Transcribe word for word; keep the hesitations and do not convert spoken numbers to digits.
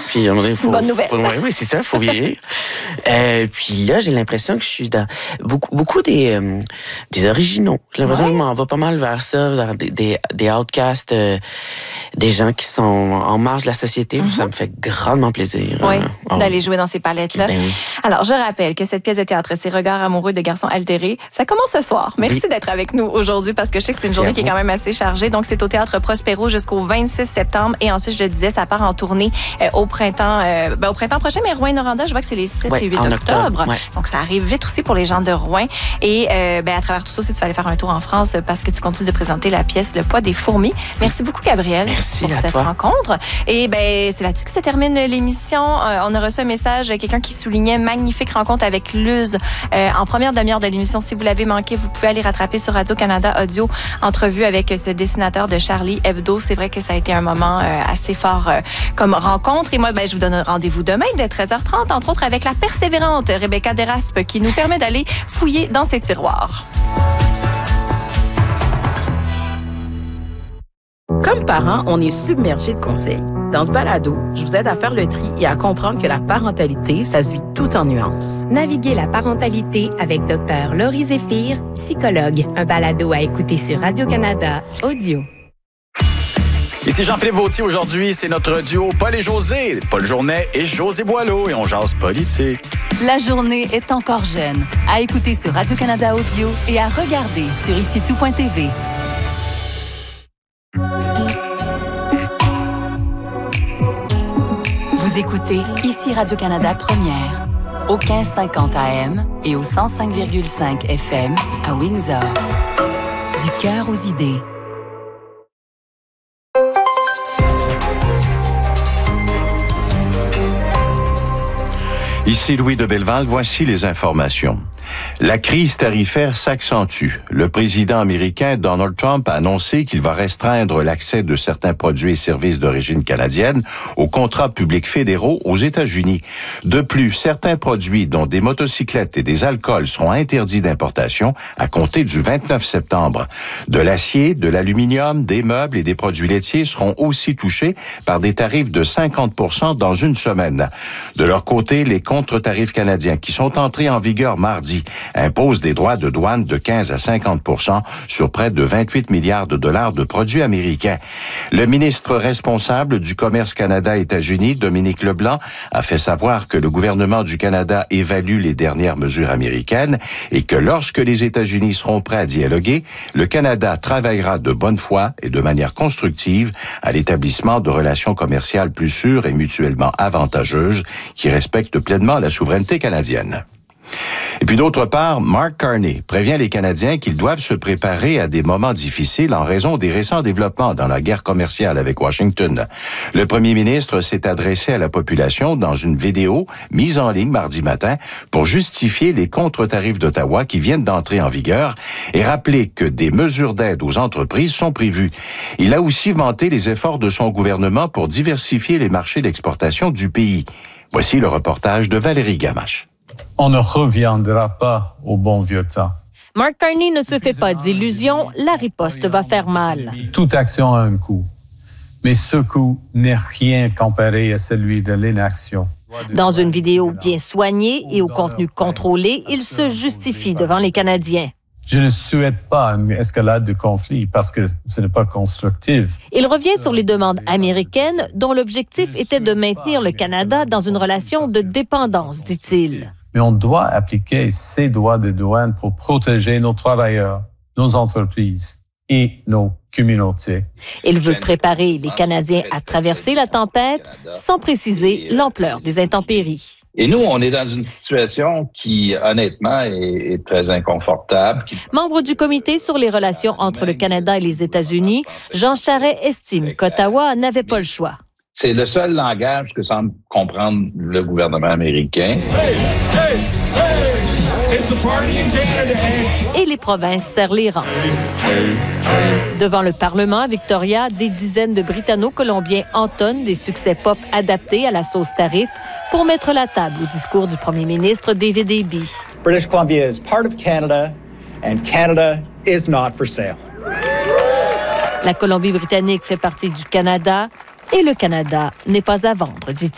Puis, on c'est faut, une bonne nouvelle. Faut, oui, oui, c'est ça, il faut vieillir. euh, puis là, j'ai l'impression que je suis dans beaucoup, beaucoup des, euh, des originaux. J'ai l'impression ouais. que je m'en vais pas mal vers ça, vers des, des, des outcasts, euh, des gens qui sont en marge de la société. Mm-hmm. Ça me fait grandement plaisir. Oui, hein. oh. d'aller jouer dans ces palettes-là. Ben oui. Alors, je rappelle que cette pièce de théâtre, Ces regards amoureux de garçons altérés, ça commence ce soir. Merci oui. d'être avec nous aujourd'hui parce que je sais que c'est une journée qui est quand même assez chargée. Donc, c'est au Théâtre Prospero jusqu'au vingt-six septembre. Et ensuite, je le disais, ça part en tournée euh, au printemps euh, ben, au printemps prochain. Mais Rouen-Noranda, je vois que c'est les sept ouais, et huit octobre. octobre. Ouais. Donc, ça arrive vite aussi pour les gens de Rouen. Et euh, ben, à travers tout ça, si tu vas aller faire un tour en France parce que tu continues de présenter la pièce Le poids des fourmis. Merci beaucoup, Gabriel, Merci pour cette toi. rencontre. Et ben, c'est là-dessus que se termine l'émission. Euh, on a reçu un message, quelqu'un qui soulignait magnifique rencontre avec Luz euh, en première demi-heure de l'émission. Si vous l'avez manqué, vous pouvez aller rattraper sur Radio-Canada Audio, entrevue avec ce dessinateur de Charlie Hebdo. C'est vrai que ça a été un moment euh, assez fort euh, comme rencontre. Et moi, ben, je vous donne rendez-vous demain dès treize heures trente, entre autres avec la persévérante Rebecca Deraspe qui nous permet d'aller fouiller dans ses tiroirs. Comme parents, on est submergé de conseils. Dans ce balado, je vous aide à faire le tri et à comprendre que la parentalité, ça se vit tout en nuances. Naviguez la parentalité avec Dr Laurie Zéphir, psychologue. Un balado à écouter sur Radio-Canada Audio. Ici Jean-Philippe Vautier. Aujourd'hui, c'est notre duo Paul et José. Paul Journet et José Boileau. Et on jase politique. La journée est encore jeune. À écouter sur Radio-Canada Audio et à regarder sur ici tout point t v. Vous écoutez ici Radio-Canada Première, au quinze cinquante A M et au cent cinq virgule cinq F M à Windsor. Du cœur aux idées. Ici Louis de Belleval, voici les informations. La crise tarifaire s'accentue. Le président américain Donald Trump a annoncé qu'il va restreindre l'accès de certains produits et services d'origine canadienne aux contrats publics fédéraux aux États-Unis. De plus, certains produits, dont des motocyclettes et des alcools, seront interdits d'importation à compter du vingt-neuf septembre. De l'acier, de l'aluminium, des meubles et des produits laitiers seront aussi touchés par des tarifs de cinquante pour cent dans une semaine. De leur côté, les contre-tarifs canadiens qui sont entrés en vigueur mardi impose des droits de douane de quinze à cinquante pour cent sur près de vingt-huit milliards de dollars de produits américains. Le ministre responsable du Commerce Canada-États-Unis, Dominique Leblanc, a fait savoir que le gouvernement du Canada évalue les dernières mesures américaines et que lorsque les États-Unis seront prêts à dialoguer, le Canada travaillera de bonne foi et de manière constructive à l'établissement de relations commerciales plus sûres et mutuellement avantageuses qui respectent pleinement la souveraineté canadienne. Et puis d'autre part, Mark Carney prévient les Canadiens qu'ils doivent se préparer à des moments difficiles en raison des récents développements dans la guerre commerciale avec Washington. Le premier ministre s'est adressé à la population dans une vidéo mise en ligne mardi matin pour justifier les contre-tarifs d'Ottawa qui viennent d'entrer en vigueur et rappeler que des mesures d'aide aux entreprises sont prévues. Il a aussi vanté les efforts de son gouvernement pour diversifier les marchés d'exportation du pays. Voici le reportage de Valérie Gamache. On ne reviendra pas au bon vieux temps. Mark Carney ne se fait pas d'illusions, la riposte va faire mal. Toute action a un coût, mais ce coût n'est rien comparé à celui de l'inaction. Dans une vidéo bien soignée et au contenu contrôlé, il se justifie devant les Canadiens. Je ne souhaite pas une escalade de conflit parce que ce n'est pas constructif. Il revient sur les demandes américaines dont l'objectif était de maintenir le Canada dans une relation de dépendance, dit-il. Mais on doit appliquer ces droits de douane pour protéger nos travailleurs, nos entreprises et nos communautés. Il veut préparer les Canadiens à traverser la tempête sans préciser l'ampleur des intempéries. Et nous, on est dans une situation qui, honnêtement, est, est très inconfortable. Membre du comité sur les relations entre le Canada et les États-Unis, Jean Charest estime qu'Ottawa n'avait pas le choix. C'est le seul langage que semble comprendre le gouvernement américain. Hey, hey, hey, it's a party in Canada. Et les provinces serrent les rangs. Devant le Parlement à Victoria, des dizaines de Britanno-Colombiens entonnent des succès pop adaptés à la sauce tarif pour mettre la table au discours du premier ministre David Eby. British Columbia is part of Canada and Canada is not for sale. La Colombie-Britannique fait partie du Canada et le Canada n'est pas à vendre, dit-il.